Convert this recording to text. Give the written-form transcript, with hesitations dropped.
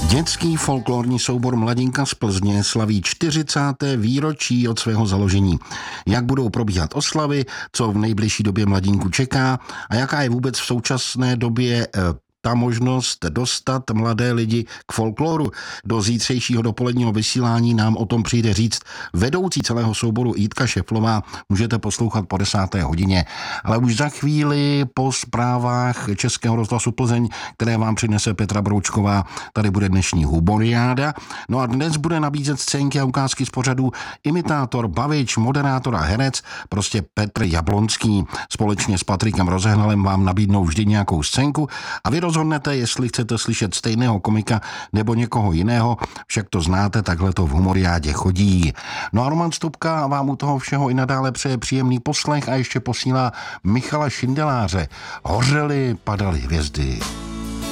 Dětský folklorní soubor Mladinka z Plzně slaví 40. výročí od svého založení. Jak budou probíhat oslavy, co v nejbližší době Mladinku čeká a jaká je vůbec v současné době ta možnost dostat mladé lidi k folkloru. Do zítřejšího dopoledního vysílání nám o tom přijde říct vedoucí celého souboru Jitka Šeflová. Můžete poslouchat po 10. hodině. Ale už za chvíli po zprávách Českého rozhlasu Plzeň, které vám přinese Petra Broučková, tady bude dnešní Huboriáda. No a dnes bude nabízet scénky a ukázky z pořadu imitátor, bavič, moderátor a herec, prostě Petr Jablonský. Společně s Patrikem Rozehnalem vám nabídnou vždy nějakou scénku a vy rozhodnete, jestli chcete slyšet stejného komika nebo někoho jiného, však to znáte, takhle to v Humoriádě chodí. No a Roman Stupka vám u toho všeho i nadále přeje příjemný poslech a ještě posílá Michala Šindeláře. Hořely, padaly hvězdy.